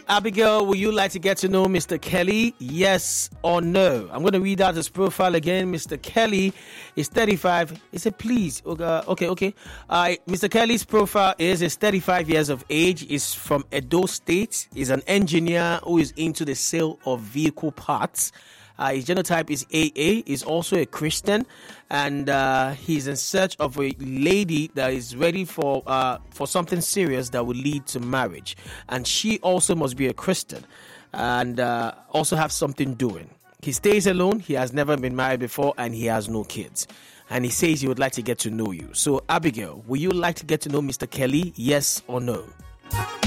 Abigail, would you like to get to know Mr. Kelly? Yes or no? I'm going to read out his profile again. Mr. Kelly is 35. He said, please. Okay. Mr. Kelly's profile is 35 years of age. Is from Edo State. Is an engineer who is into the sale of vehicle parts. His genotype is AA. Is also a Christian, and he's in search of a lady that is ready for something serious that will lead to marriage, and she also must be a Christian, and also have something doing. He stays alone. He has never been married before, and he has no kids. And he says he would like to get to know you. So, Abigail, would you like to get to know Mr. Kelly? Yes or no?